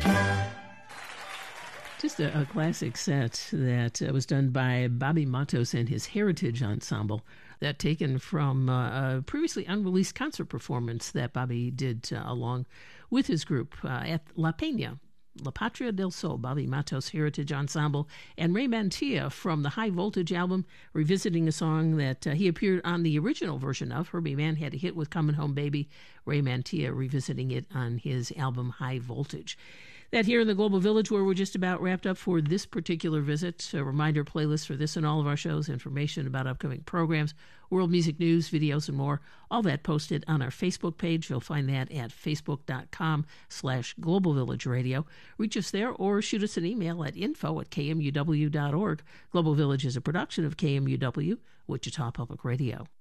Just a classic set that was done by Bobby Matos and his Heritage Ensemble. That taken from a previously unreleased concert performance that Bobby did along with his group at La Peña, La Patria del Sol, Bobby Matos Heritage Ensemble, and Ray Mantilla from the High Voltage album, revisiting a song that he appeared on the original version of. Herbie Mann had a hit with Coming Home Baby. Ray Mantilla revisiting it on his album High Voltage. That here in the Global Village, where we're just about wrapped up for this particular visit. A reminder, playlist for this and all of our shows, information about upcoming programs, world music news, videos, and more. All that posted on our Facebook page. You'll find that at facebook.com/Global Village Radio. Reach us there or shoot us an email at info@kmuw.org. Global Village is a production of KMUW, Wichita Public Radio.